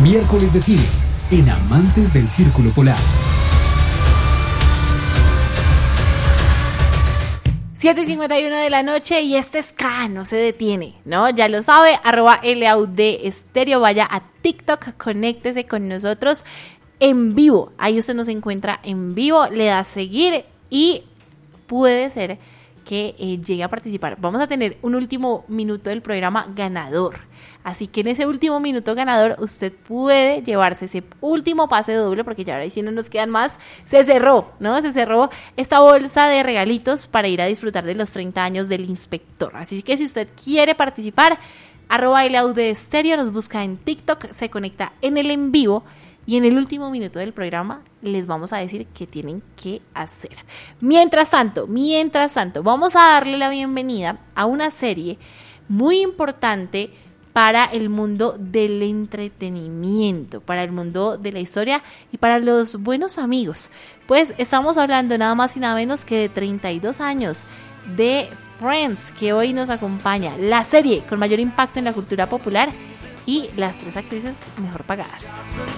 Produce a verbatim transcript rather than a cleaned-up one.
Miércoles de cine, en Amantes del Círculo Polar. siete y cincuenta y uno de la noche y este ska no se detiene, ¿no? Ya lo sabe, arroba L A U D Estéreo, vaya a TikTok, conéctese con nosotros en vivo. Ahí usted nos encuentra en vivo, le da a seguir y puede ser que eh, llegue a participar. Vamos a tener un último minuto del programa ganador. Así que en ese último minuto ganador usted puede llevarse ese último pase doble, porque ya ahora sí no nos quedan más. Se cerró, ¿no? Se cerró esta bolsa de regalitos para ir a disfrutar de los treinta años del inspector. Así que si usted quiere participar, arroba L A U D Estéreo, nos busca en TikTok, se conecta en el en vivo y en el último minuto del programa les vamos a decir qué tienen que hacer. Mientras tanto, mientras tanto, vamos a darle la bienvenida a una serie muy importante para el mundo del entretenimiento, para el mundo de la historia y para los buenos amigos. Pues estamos hablando nada más y nada menos que de treinta y dos años de Friends, que hoy nos acompaña, la serie con mayor impacto en la cultura popular y las tres actrices mejor pagadas.